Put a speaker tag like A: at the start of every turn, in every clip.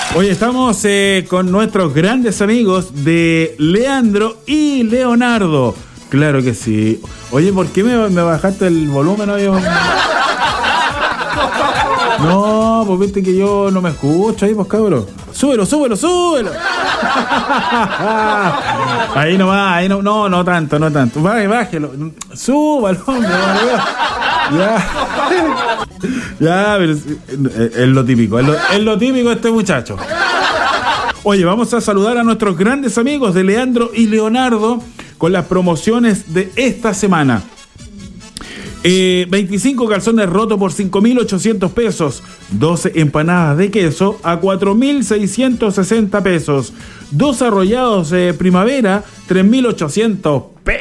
A: Hoy estamos con nuestros grandes amigos de Leandro y Leonardo. Claro que sí. Oye, ¿por qué me bajaste el volumen hoy? No, pues viste que yo no me escucho ahí, pues cabrón. Súbelo. Ahí nomás, ahí no tanto. Bájelo. Súbalo, hombre. Ya, pero es lo típico. Es lo típico de este muchacho. Oye, vamos a saludar a nuestros grandes amigos de Leandro y Leonardo con las promociones de esta semana. 25 calzones rotos por 5.800 pesos. 12 empanadas de queso a 4.660 pesos. 2 arrollados primavera, 3.800 pesos.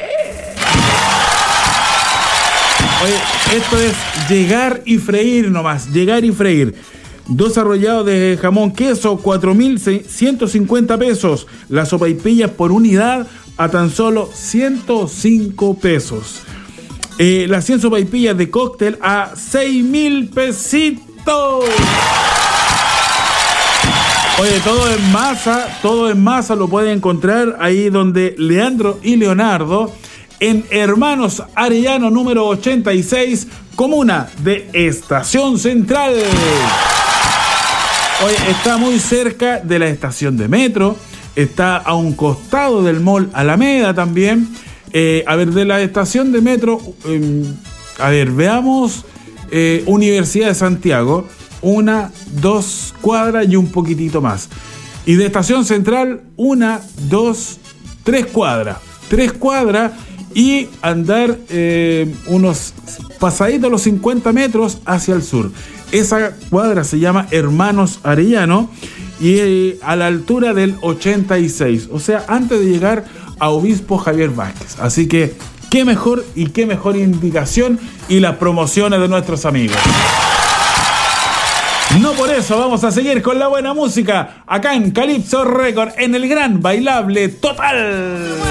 A: Oye, esto es llegar y freír nomás. Llegar y freír. 2 arrollados de jamón queso, 4.150 pesos. Las sopaipillas por unidad a tan solo 105 pesos. Las 100 sopaipillas de cóctel a 6.000 pesitos. Oye, todo en masa lo puede encontrar ahí donde Leandro y Leonardo, en Hermanos Arellano número 86, comuna de Estación Central. Oye, está muy cerca de la estación de metro, está a un costado del Mall Alameda también. De la estación de metro, veamos, Universidad de Santiago, 1, 2 cuadras y un poquitito más. Y de estación central, 1, 2, 3 cuadras. 3 cuadras y andar unos pasaditos los 50 metros hacia el sur. Esa cuadra se llama Hermanos Arellano y a la altura del 86, o sea, antes de llegar a Obispo Javier Vázquez. Así que, qué mejor indicación y las promociones de nuestros amigos. No por eso vamos a seguir con la buena música acá en Calypso Record, en el gran bailable total.